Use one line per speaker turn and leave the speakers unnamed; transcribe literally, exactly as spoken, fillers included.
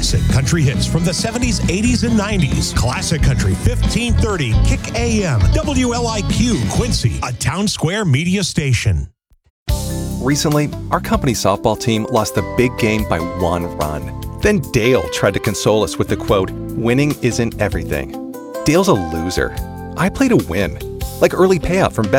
Classic country hits from the seventies, eighties, and nineties. Classic Country fifteen thirty Kick A M. W L I Q Quincy, a Town Square media station.
Recently, our company softball team lost the big game by one run. Then Dale tried to console us with the quote, "Winning isn't everything." Dale's a loser. I play to win. Like early payout from Bet